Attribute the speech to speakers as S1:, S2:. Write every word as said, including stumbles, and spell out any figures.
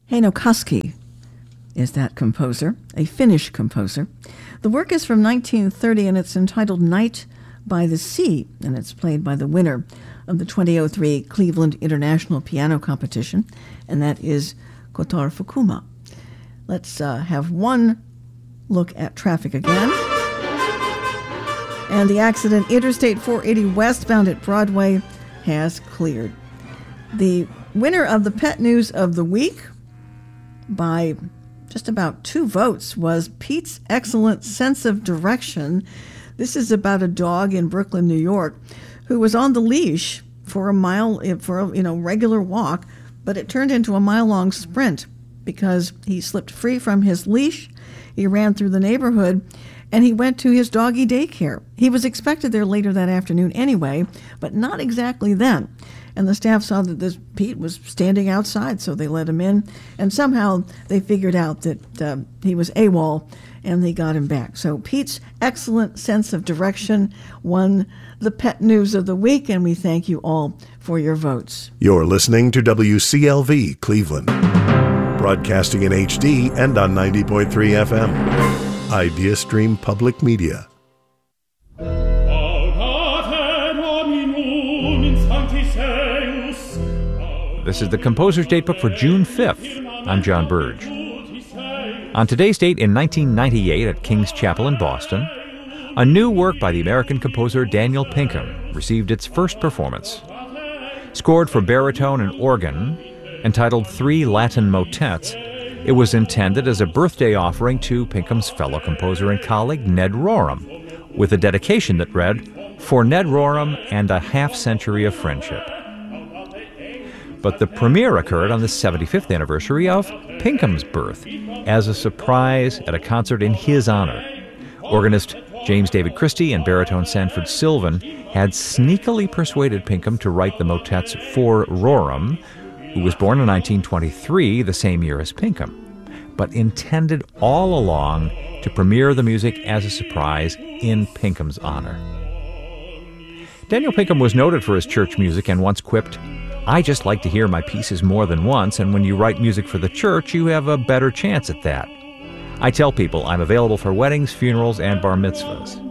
S1: Heino Koski is that composer, a Finnish composer. The work is from nineteen thirty, and it's entitled Night by the Sea, and it's played by the winner of the twenty oh three Cleveland International Piano Competition, and that is Kotaro Fukuma. Let's uh, have one look at traffic again. And the accident, Interstate four eighty westbound at Broadway, has cleared. The winner of the Pet News of the Week by just about two votes was Pete's Excellent Sense of Direction. This is about a dog in Brooklyn, New York, who was on the leash for a mile, for a you know regular walk, but it turned into a mile-long sprint because he slipped free from his leash. He ran through the neighborhood, and he went to his doggy daycare. He was expected there later that afternoon anyway, but not exactly then. And the staff saw that this Pete was standing outside, so they let him in. And somehow they figured out that uh, he was AWOL, and they got him back. So Pete's Excellent Sense of Direction won the Pet News of the Week, and we thank you all for your votes.
S2: You're listening to W C L V Cleveland, broadcasting in H D and on ninety point three F M. Idea Stream Public Media.
S3: This is the Composer's Datebook for June fifth. I'm John Burge. On today's date in nineteen ninety-eight at King's Chapel in Boston, a new work by the American composer Daniel Pinkham received its first performance. Scored for baritone and organ, entitled Three Latin Motets, it was intended as a birthday offering to Pinkham's fellow composer and colleague Ned Rorem, with a dedication that read, "For Ned Rorem and a half century of friendship." But the premiere occurred on the seventy-fifth anniversary of Pinkham's birth, as a surprise at a concert in his honor. Organist James David Christie and baritone Sanford Sylvan had sneakily persuaded Pinkham to write the motets for Rorem, who was born in nineteen twenty-three, the same year as Pinkham, but intended all along to premiere the music as a surprise in Pinkham's honor. Daniel Pinkham was noted for his church music and once quipped, "I just like to hear my pieces more than once, and when you write music for the church, you have a better chance at that. I tell people I'm available for weddings, funerals, and bar mitzvahs."